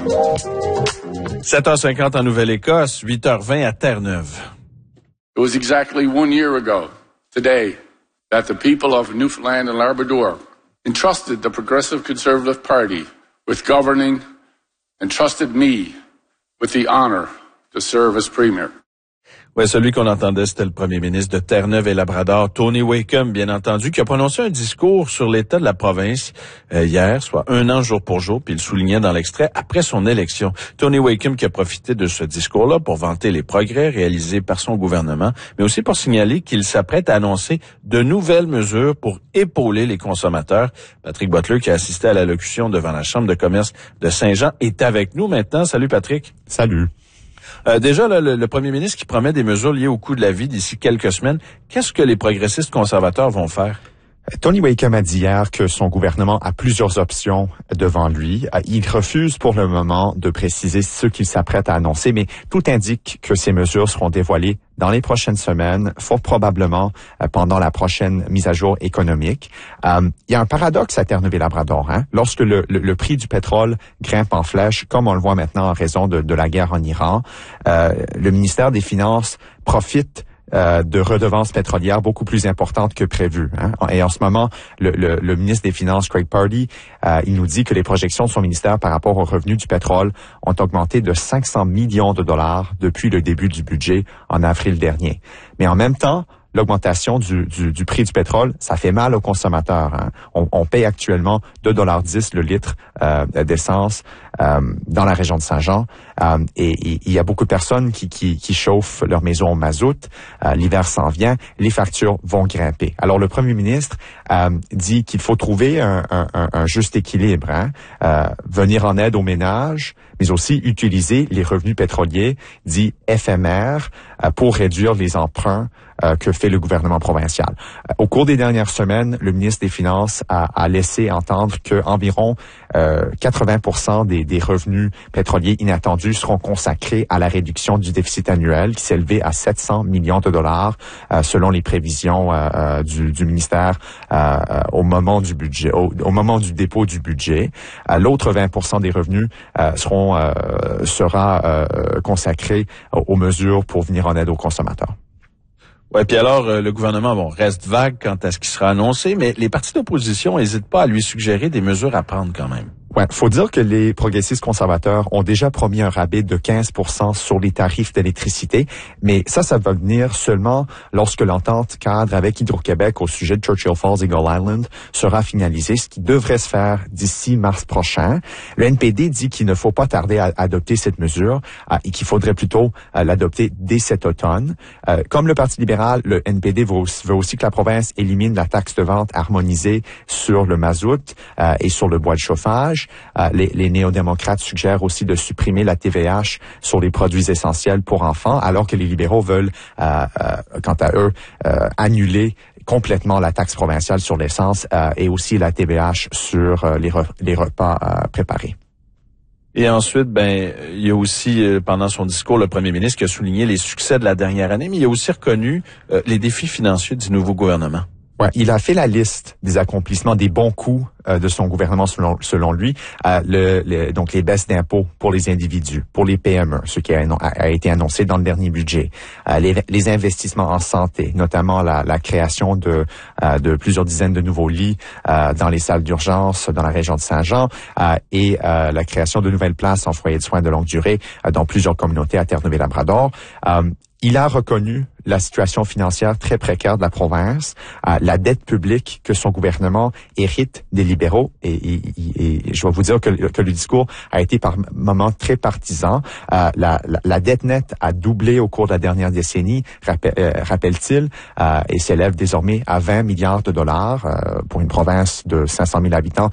7h50 en Nouvelle-Écosse, 8h20 à Terre-Neuve. It was exactly 1 year ago, today, that the people of Newfoundland and Labrador entrusted the Progressive Conservative Party with governing and trusted me with the honor to serve as Premier. Oui, celui qu'on entendait, c'était le premier ministre de Terre-Neuve et Labrador, Tony Wakeham, bien entendu, qui a prononcé un discours sur l'état de la province hier, soit 1 an jour pour jour, puis il soulignait dans l'extrait, après son élection. Tony Wakeham qui a profité de ce discours-là pour vanter les progrès réalisés par son gouvernement, mais aussi pour signaler qu'il s'apprête à annoncer de nouvelles mesures pour épauler les consommateurs. Patrick Bottler, qui a assisté à l'allocution devant la Chambre de commerce de Saint-Jean, est avec nous maintenant. Salut Patrick. Salut. Déjà, là, le premier ministre qui promet des mesures liées au coût de la vie d'ici quelques semaines, qu'est-ce que les progressistes conservateurs vont faire? Tony Wakeham a dit hier que son gouvernement a plusieurs options devant lui. Il refuse pour le moment de préciser ce qu'il s'apprête à annoncer, mais tout indique que ces mesures seront dévoilées dans les prochaines semaines, fort probablement pendant la prochaine mise à jour économique. Il y a un paradoxe à Terre-Neuve et Labrador. Lorsque le prix du pétrole grimpe en flèche, comme on le voit maintenant en raison de la guerre en Iran, le ministère des Finances profite de redevances pétrolières beaucoup plus importantes que prévues. Et en ce moment, le ministre des Finances, Craig Pardee, il nous dit que les projections de son ministère par rapport aux revenus du pétrole ont augmenté de 500 millions de dollars depuis le début du budget en avril dernier. Mais en même temps, l'augmentation du prix du pétrole, ça fait mal aux consommateurs. On paye actuellement 2,10 $ le litre d'essence dans la région de Saint-Jean. Et il y a beaucoup de personnes qui chauffent leur maison au mazout. L'hiver s'en vient, les factures vont grimper. Alors le premier ministre dit qu'il faut trouver un juste équilibre, venir en aide aux ménages, mais aussi utiliser les revenus pétroliers dits éphémères pour réduire les emprunts que fait le gouvernement provincial. Au cours des dernières semaines, le ministre des Finances a laissé entendre que environ 80% des revenus pétroliers inattendus seront consacrés à la réduction du déficit annuel qui s'est élevé à 700 millions de dollars selon les prévisions du ministère au moment du budget, au moment du dépôt du budget. L'autre 20% des revenus sera consacré aux mesures pour venir en aide aux consommateurs. Ouais, puis alors, le gouvernement, reste vague quant à ce qui sera annoncé, mais les partis d'opposition n'hésitent pas à lui suggérer des mesures à prendre quand même. Ouais, faut dire que les progressistes conservateurs ont déjà promis un rabais de 15% sur les tarifs d'électricité, mais ça va venir seulement lorsque l'entente cadre avec Hydro-Québec au sujet de Churchill Falls Eagle Island sera finalisée, ce qui devrait se faire d'ici mars prochain. Le NPD dit qu'il ne faut pas tarder à adopter cette mesure et qu'il faudrait plutôt l'adopter dès cet automne. Comme le Parti libéral, le NPD veut aussi que la province élimine la taxe de vente harmonisée sur le mazout et sur le bois de chauffage. Les néo-démocrates suggèrent aussi de supprimer la TVH sur les produits essentiels pour enfants, alors que les libéraux veulent, quant à eux, annuler complètement la taxe provinciale sur l'essence et aussi la TVH sur les repas préparés. Et ensuite, il y a aussi, pendant son discours, le premier ministre qui a souligné les succès de la dernière année, mais il a aussi reconnu les défis financiers du nouveau gouvernement. Ouais, il a fait la liste des accomplissements, des bons coups de son gouvernement selon lui. Donc les baisses d'impôts pour les individus, pour les PME, ce qui a été annoncé dans le dernier budget. Les investissements en santé, notamment la création de plusieurs dizaines de nouveaux lits dans les salles d'urgence dans la région de Saint-Jean et la création de nouvelles places en foyer de soins de longue durée dans plusieurs communautés à Terre-Neuve et Labrador. Il a reconnu la situation financière très précaire de la province, la dette publique que son gouvernement hérite des libéraux, et je vais vous dire que le discours a été par moments très partisan. La dette nette a doublé au cours de la dernière décennie, rappelle-t-il, et s'élève désormais à 20 milliards de dollars pour une province de 500 000 habitants.